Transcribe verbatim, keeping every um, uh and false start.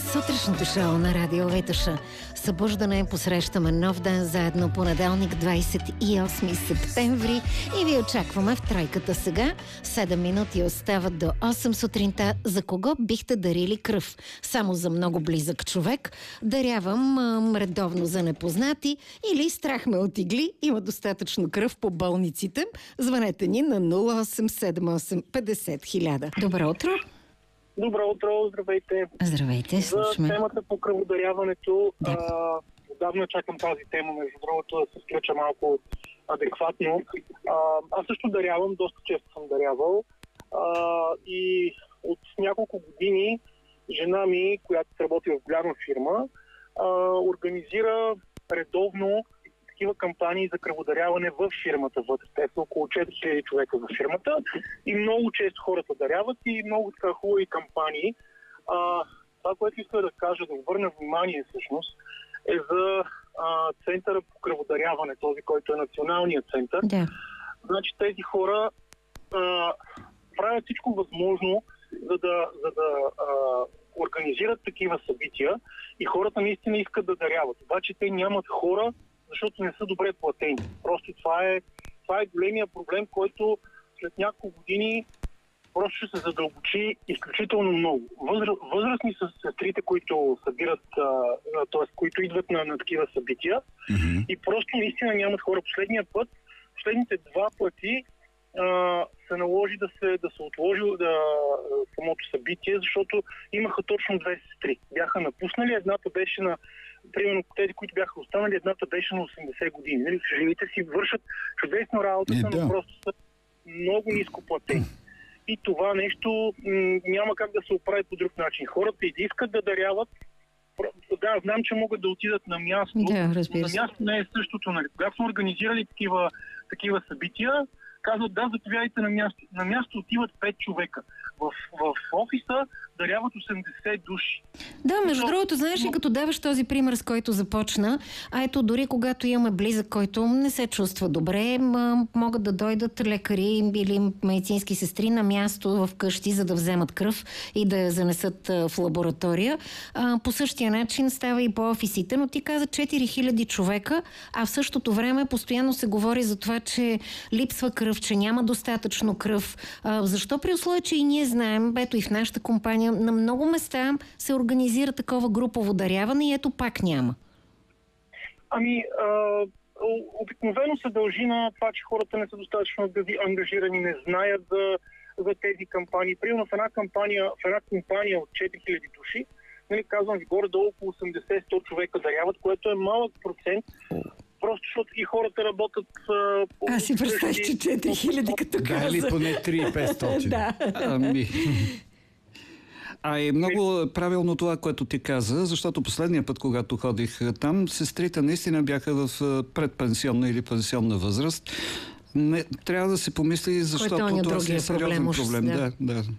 Сутрешното шоу на Радио Витоша. Събуждане, посрещаме нов ден заедно, понеделник, двадесет и осми септември, и ви очакваме в тройката сега. седем минути остават до осем сутринта. За кого бихте дарили кръв? Само за много близък човек. Дарявам ам, редовно за непознати или страх ме от игли. Има достатъчно кръв по болниците. Звънете ни на нула осем седем осем петдесет хиляда. Добро утро! Добро утро, здравейте. Здравейте, слушаме. За темата по кръводаряването, Да. а, отдавна чакам тази тема, между другото, да се включа малко адекватно. А, аз също дарявам, доста често съм дарявал. А, и от няколко години жена ми, която работи в голяма фирма, а, организира редовно такива кампании за кръводаряване в фирмата вътре. Те са около четири хиляди човека в фирмата и много често хората даряват и много така хубави кампании. А, това, което иска да кажа, да обърна внимание всъщност, е за а, центъра по кръводаряване, този, който е националният център. Да. Значи тези хора а, правят всичко възможно, за да, за да а, организират такива събития и хората наистина искат да даряват. Обаче те нямат хора, защото не са добре платени. Просто това е, това е големия проблем, който след няколко години просто ще се задълбочи изключително много. Възр, възрастни са сестрите, които събират, т.е. които идват на, на такива събития, mm-hmm. и просто наистина нямат хора. Последния път, последните два пъти а, се наложи да се, да се отложи да, самото събитие, защото имаха точно две сестри. Бяха напуснали, едната беше на примерно тези, които бяха останали, едната беше на осемдесет години. Нали? Жените си вършат чудесно работата, е, да. но просто са много ниско платени. И това нещо м- няма как да се оправи по друг начин. Хората и да искат да даряват. Да, знам, че могат да отидат на място. Да, разбира се. На място не е същото. Нали? Когато са организирали такива, такива събития, казват, да, заповядайте на място. На място отиват пет човека. В, в офиса даряват осемдесет души. Да, между Но... другото, знаеш ли, като даваш този пример, с който започна, а ето дори когато имаме близък, който не се чувства добре, м- могат да дойдат лекари или медицински сестри на място в къщи, за да вземат кръв и да я занесат а, в лаборатория. А, по същия начин става и по офисите, но ти каза четири хиляди човека, а в същото време постоянно се говори за това, че липсва кръв, че няма достатъчно кръв. А, защо при условие, че и ние знаем, ето и в нашата компания, на много места се организира такова групово даряване и ето пак няма? Ами, а, обикновено се дължи на това, че хората не са достатъчно ангажирани, не знаят за, за тези кампании. Примерно в една кампания, в една компания от четири хиляди души, нали, казвам ви, горе-долу около осемдесет до сто човека даряват, което е малък процент. Просто защото и хората работят... А, Аз си представих, че четири хиляди като каза. Да, или поне три хиляди и петстотин. Да. Ами... А е много правилно това, което ти каза, защото последния път, когато ходих там, сестрите наистина бяха в предпенсионна или пенсионна възраст. Не, трябва да се помисли, защото Който е това е сериозен проблем. проблем. Да. Да, да.